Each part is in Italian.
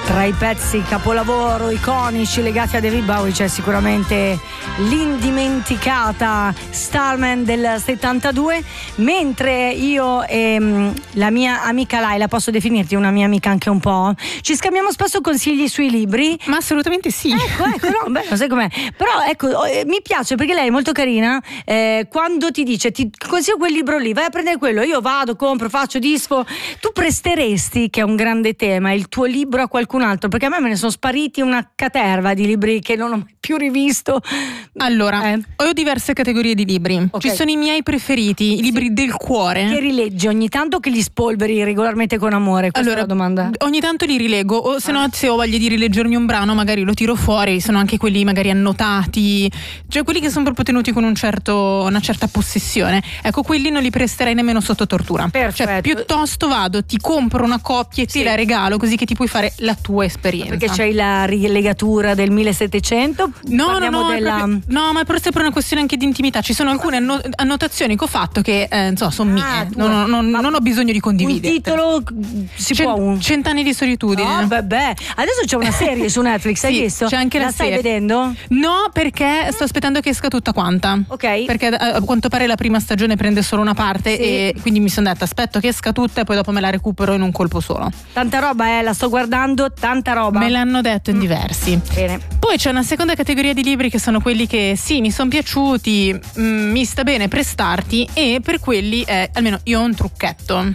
Tra i pezzi capolavoro iconici legati a David Bowie c'è sicuramente l'indimenticata Starman del 72, mentre io e la mia amica Laila, posso definirti una mia amica anche un po', ci scambiamo spesso consigli sui libri. Ma assolutamente sì. Ecco, no, beh, non sai com'è. Però ecco, mi piace perché lei è molto carina, quando ti dice ti consiglio quel libro lì, vai a prendere quello, io vado, compro, faccio, disfo. Tu presteresti, che è un grande tema, il tuo libro a qualcun altro? Perché a me ne sono spariti una caterva di libri che non ho mai più rivisto. Allora, ho diverse categorie di libri. Okay. Ci sono i miei preferiti, i libri del cuore. Che rileggi ogni tanto, che li spolveri regolarmente con amore? Questa allora, è la domanda. Ogni tanto li rilego, o se no, se ho voglia di rileggermi un brano, magari lo tiro fuori. Sono anche quelli magari annotati, cioè quelli che sono proprio tenuti con una certa possessione. Ecco, quelli non li presterei nemmeno sotto tortura. Perfetto. Cioè, piuttosto vado, ti compro una copia e ti la regalo, così che ti puoi fare la tua esperienza. Perché c'hai la rilegatura del 1700? No, ma è proprio una questione anche di intimità. Ci sono alcune annotazioni che ho fatto che insomma sono mie. Non ho bisogno di condividere. Un titolo si può? 100 anni di solitudine. No, vabbè. Adesso c'è una serie su Netflix, hai visto? C'è anche la stai serie. Vedendo? No, perché sto aspettando che esca tutta quanta. Ok. Perché a quanto pare la prima stagione prende solo una parte, e quindi mi sono detta aspetto che esca tutta e poi dopo me la recupero in un colpo solo. Tanta roba, la sto guardando, tanta roba. Me l'hanno detto in diversi. Bene. Poi c'è una seconda categoria di libri che sono quelli che sì, mi sono piaciuti, mi sta bene prestarti, e per quelli almeno io ho un trucchetto.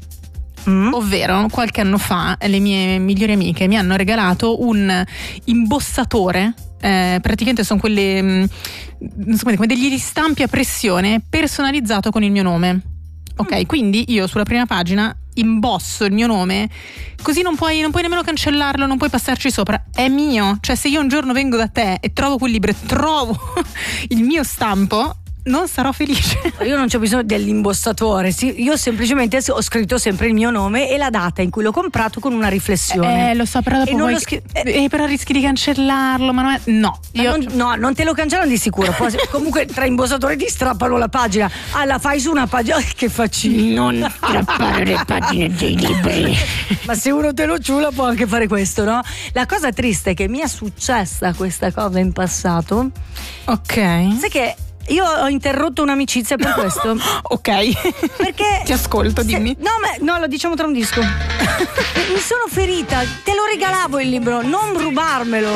Ovvero, qualche anno fa le mie migliori amiche mi hanno regalato un imbossatore. Praticamente sono quelle non so come degli ristampi a pressione personalizzato con il mio nome. Ok, quindi io sulla prima pagina imbosso il mio nome, così non puoi nemmeno cancellarlo, non puoi passarci sopra, è mio. Cioè, se io un giorno vengo da te e trovo quel libro e trovo il mio stampo, non sarò felice. Io non c'ho bisogno dell'imbossatore, sì, io semplicemente ho scritto sempre il mio nome e la data in cui l'ho comprato con una riflessione. Lo so, però dopo però rischi di cancellarlo, ma non te lo cancellano di sicuro. Poi, comunque tra imbossatori ti strappano la pagina. La fai su una pagina, che faccino. Non strappare le pagine dei libri. Ma se uno te lo ciula può anche fare questo, no? La cosa triste è che mi è successa questa cosa in passato. Ok. Sai che io ho interrotto un'amicizia per questo. Ok. Perché ti ascolto, dimmi. No, lo diciamo tra un disco. Mi sono ferita, te lo regalavo il libro, non rubarmelo.